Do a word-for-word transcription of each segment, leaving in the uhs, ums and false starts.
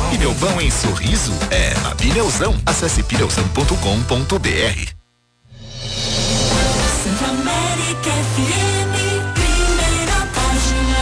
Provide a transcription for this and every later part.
Pneu bom em Sorriso é na Pneuzão. Acesse pneuzão ponto com ponto br. Centro-América F M, primeira página.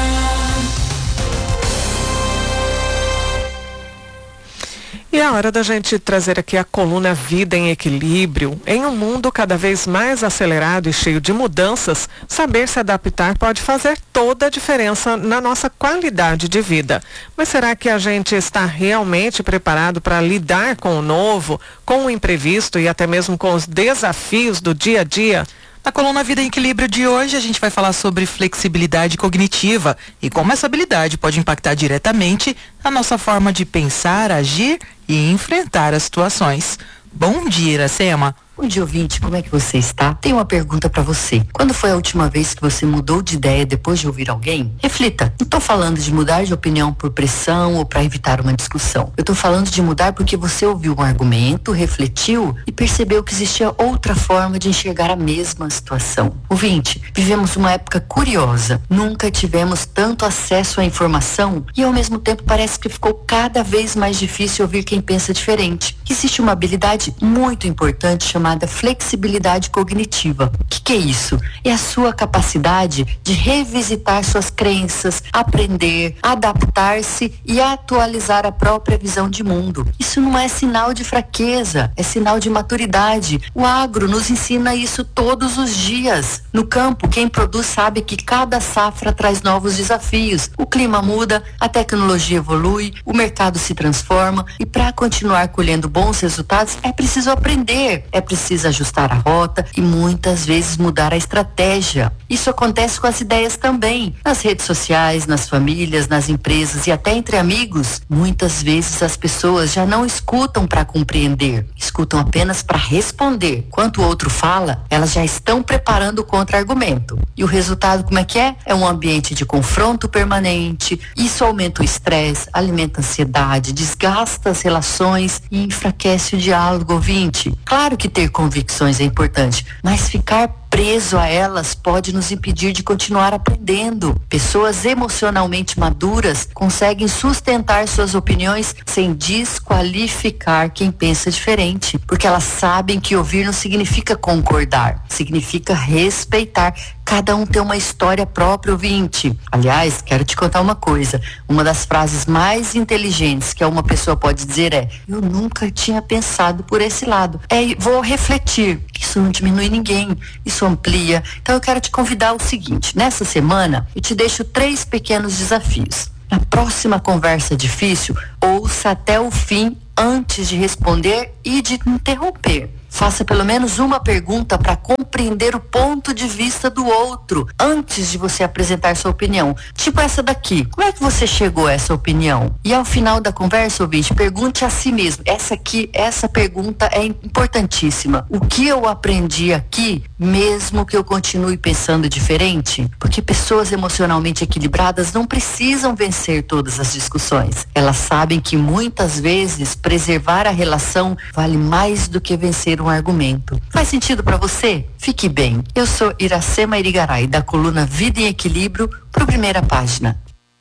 E é hora da gente trazer aqui a coluna Vida em Equilíbrio. Em um mundo cada vez mais acelerado e cheio de mudanças, saber se adaptar pode fazer toda a diferença na nossa qualidade de vida. Mas será que a gente está realmente preparado para lidar com o novo, com o imprevisto e até mesmo com os desafios do dia a dia? Na coluna Vida em Equilíbrio de hoje, a gente vai falar sobre flexibilidade cognitiva e como essa habilidade pode impactar diretamente a nossa forma de pensar, agir e enfrentar as situações. Bom dia, Iracema. Bom dia, ouvinte, como é que você está? Tenho uma pergunta para você. Quando foi a última vez que você mudou de ideia depois de ouvir alguém? Reflita. Não estou falando de mudar de opinião por pressão ou para evitar uma discussão. Eu estou falando de mudar porque você ouviu um argumento, refletiu e percebeu que existia outra forma de enxergar a mesma situação. Ouvinte, vivemos uma época curiosa. Nunca tivemos tanto acesso à informação e ao mesmo tempo parece que ficou cada vez mais difícil ouvir quem pensa diferente. Existe uma habilidade muito importante chamada chamada flexibilidade cognitiva. O que, que é isso? É a sua capacidade de revisitar suas crenças, aprender, adaptar-se e atualizar a própria visão de mundo. Isso não é sinal de fraqueza, é sinal de maturidade. O agro nos ensina isso todos os dias. No campo, quem produz sabe que cada safra traz novos desafios. O clima muda, a tecnologia evolui, o mercado se transforma e para continuar colhendo bons resultados é preciso aprender, é preciso Precisa ajustar a rota e muitas vezes mudar a estratégia. Isso acontece com as ideias também. Nas redes sociais, nas famílias, nas empresas e até entre amigos. Muitas vezes as pessoas já não escutam para compreender, escutam apenas para responder. Quando o outro fala, elas já estão preparando o contra-argumento. E o resultado como é que é? É um ambiente de confronto permanente. Isso aumenta o estresse, alimenta a ansiedade, desgasta as relações e enfraquece o diálogo, ouvinte. Claro que ter convicções é importante, mas ficar preso a elas pode nos impedir de continuar aprendendo. Pessoas emocionalmente maduras conseguem sustentar suas opiniões sem desqualificar quem pensa diferente, porque elas sabem que ouvir não significa concordar, significa respeitar. Cada um tem uma história própria, ouvinte. Aliás, quero te contar uma coisa. Uma das frases mais inteligentes que uma pessoa pode dizer é: eu nunca tinha pensado por esse lado. É, vou refletir. Isso não diminui ninguém. Isso amplia. Então eu quero te convidar ao seguinte. Nessa semana, eu te deixo três pequenos desafios. Na próxima conversa difícil, ouça até o fim antes de responder e de interromper. Faça pelo menos uma pergunta para compreender o ponto de vista do outro antes de você apresentar sua opinião. Tipo essa daqui. Como é que você chegou a essa opinião? E ao final da conversa, ouvinte, pergunte a si mesmo. Essa aqui, essa pergunta é importantíssima. O que eu aprendi aqui, mesmo que eu continue pensando diferente? Porque pessoas emocionalmente equilibradas não precisam vencer todas as discussões. Elas sabem que muitas vezes preservar a relação vale mais do que vencer um argumento. Faz sentido para você? Fique bem. Eu sou Iracema Irigaray, da coluna Vida em Equilíbrio, pro Primeira Página.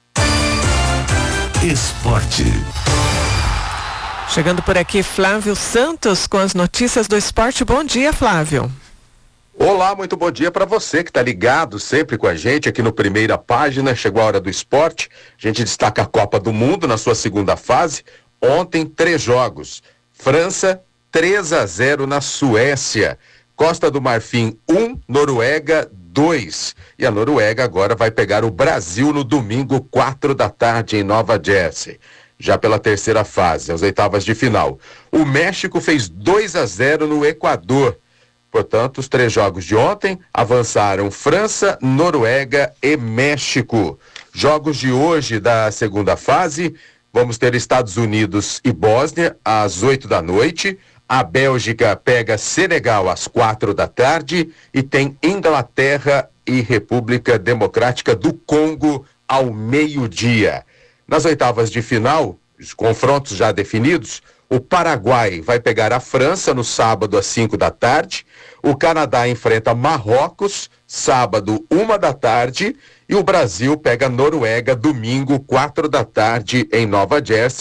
Esporte. Chegando por aqui, Flávio Santos com as notícias do esporte. Bom dia, Flávio. Olá, muito bom dia para você que está ligado sempre com a gente aqui no Primeira Página. Chegou a hora do esporte. A gente destaca a Copa do Mundo na sua segunda fase. Ontem, três jogos. França, três a zero na Suécia. Costa do Marfim, um, Noruega, dois. E a Noruega agora vai pegar o Brasil no domingo, quatro da tarde, em Nova Jersey. Já pela terceira fase, as oitavas de final. O México fez dois a zero no Equador. Portanto, os três jogos de ontem avançaram França, Noruega e México. Jogos de hoje da segunda fase, vamos ter Estados Unidos e Bósnia às oito da noite. A Bélgica pega Senegal às quatro da tarde e tem Inglaterra e República Democrática do Congo ao meio-dia. Nas oitavas de final, os confrontos já definidos, o Paraguai vai pegar a França no sábado às cinco da tarde, o Canadá enfrenta Marrocos, sábado, uma da tarde, e o Brasil pega a Noruega domingo, quatro da tarde, em Nova Jersey.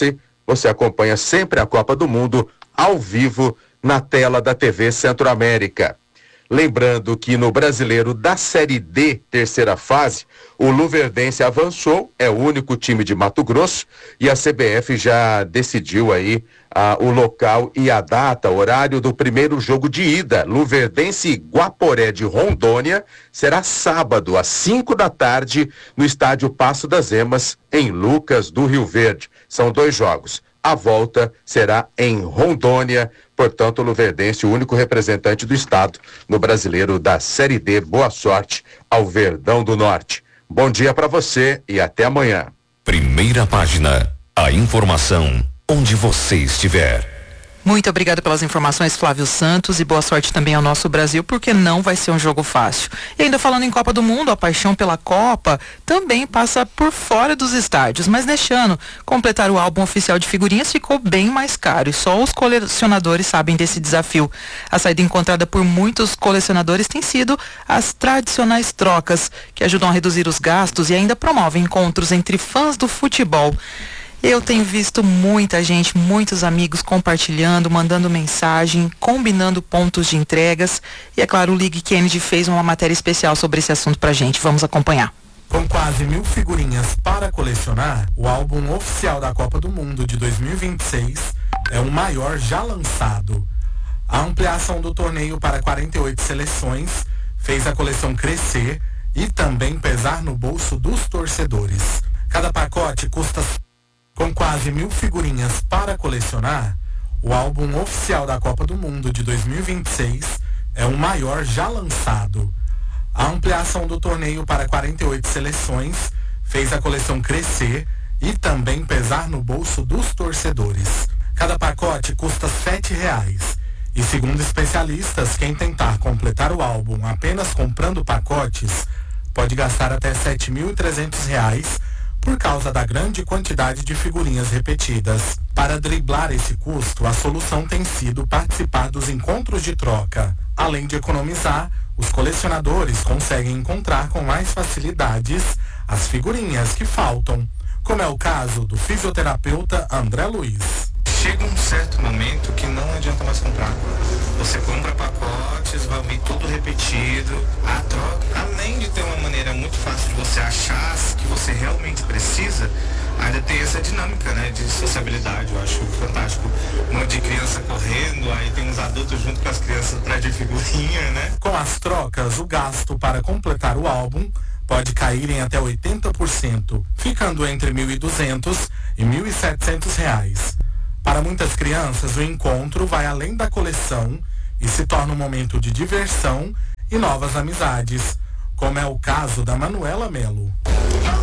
você acompanha sempre a Copa do Mundo ao vivo na tela da T V Centro-América. Lembrando que no Brasileiro da Série D, terceira fase, o Luverdense avançou, é o único time de Mato Grosso, e a C B F já decidiu aí ah, o local e a data, horário do primeiro jogo de ida. Luverdense e Guaporé de Rondônia será sábado, às cinco da tarde, no estádio Passo das Emas, em Lucas do Rio Verde. São dois jogos. A volta será em Rondônia, portanto, o Luverdense, o único representante do estado no Brasileiro da Série D. Boa sorte ao Verdão do Norte. Bom dia para você e até amanhã. Primeira página, a informação onde você estiver. Muito obrigado pelas informações, Flávio Santos, e boa sorte também ao nosso Brasil, porque não vai ser um jogo fácil. E ainda falando em Copa do Mundo, a paixão pela Copa também passa por fora dos estádios, mas neste ano, completar o álbum oficial de figurinhas ficou bem mais caro e só os colecionadores sabem desse desafio. A saída encontrada por muitos colecionadores tem sido as tradicionais trocas, que ajudam a reduzir os gastos e ainda promovem encontros entre fãs do futebol. Eu tenho visto muita gente, muitos amigos compartilhando, mandando mensagem, combinando pontos de entregas. E é claro, o League Kennedy fez uma matéria especial sobre esse assunto pra gente. Vamos acompanhar. Com quase mil figurinhas para colecionar, o álbum oficial da Copa do Mundo de dois mil e vinte e seis é o maior já lançado. A ampliação do torneio para quarenta e oito seleções fez a coleção crescer e também pesar no bolso dos torcedores. Cada pacote custa... Com quase mil figurinhas para colecionar, o álbum oficial da Copa do Mundo de dois mil e vinte e seis é o maior já lançado. A ampliação do torneio para quarenta e oito seleções fez a coleção crescer e também pesar no bolso dos torcedores. Cada pacote custa sete reais. E segundo especialistas, quem tentar completar o álbum apenas comprando pacotes pode gastar até sete mil e trezentos reais por causa da grande quantidade de figurinhas repetidas. Para driblar esse custo, a solução tem sido participar dos encontros de troca. Além de economizar, os colecionadores conseguem encontrar com mais facilidades as figurinhas que faltam, como é o caso do fisioterapeuta André Luiz. Chega um certo momento que não adianta mais comprar. Você compra pacotes, vai vir tudo repetido. A troca, além de ter uma maneira muito fácil de você achar que você realmente precisa, ainda tem essa dinâmica, né, de sociabilidade. Eu acho fantástico. Um monte de criança correndo, aí tem uns adultos junto com as crianças atrás de figurinha, né? Com as trocas, o gasto para completar o álbum pode cair em até oitenta por cento, ficando entre mil e duzentos e mil e setecentos reais. Para muitas crianças, o encontro vai além da coleção e se torna um momento de diversão e novas amizades, como é o caso da Manuela Melo. Eu